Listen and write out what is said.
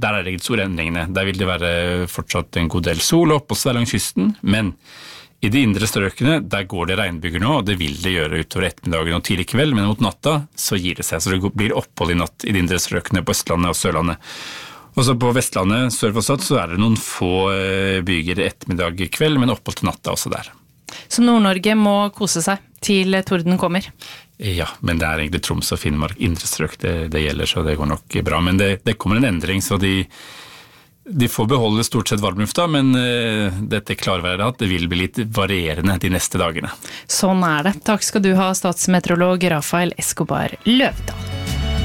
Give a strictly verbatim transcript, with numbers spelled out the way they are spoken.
der er det ikke store endringene. Der vil det være fortsatt en god del sol opp også langs kysten, men i de indre strøkene, der går det regnbyger nå, og det vil det gjøre utover ettermiddagen og tidlig kveld, men mot natta så gir det seg, så det blir opphold i natt i de indre strøkene på Østlandet og Sørlandet. Og så på Vestlandet, sør for Stad, så er det noen få byger ettermiddag kveld, men opphold til natta også der. Så Nord-Norge må kose seg til torden kommer? Ja, men det er egentlig Troms og Finnmark, indre strøk det, det gjelder, så det går nok bra. Men det, det kommer en endring, så de De får beholde stort sett varmlufta, men uh, dette klarværet at det vil bli litt varierende de neste dagene. Sånn er det. Takk skal du ha, statsmeteorolog Rafael Escobar Løvdahl.